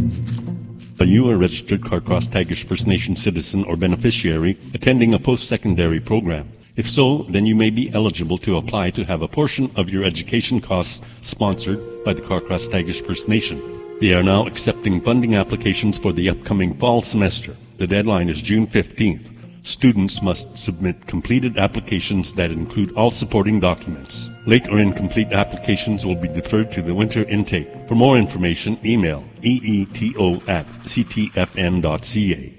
Are you a registered Carcross-Tagish First Nation citizen or beneficiary attending a post-secondary program? If so, then you may be eligible to apply to have a portion of your education costs sponsored by the Carcross-Tagish First Nation. They are now accepting funding applications for the upcoming fall semester. The deadline is June 15th. Students must submit completed applications that include all supporting documents. Late or incomplete applications will be deferred to the winter intake. For more information, email eeto@ctfn.ca.